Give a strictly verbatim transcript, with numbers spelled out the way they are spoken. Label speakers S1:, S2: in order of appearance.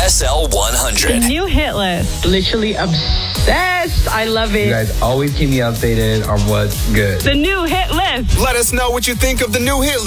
S1: S L one hundred.
S2: New hit list.
S3: Literally obsessed. I love it.
S4: You guys always keep me updated on what's good.
S2: The new hit list.
S5: Let us know what you think of the new hit list.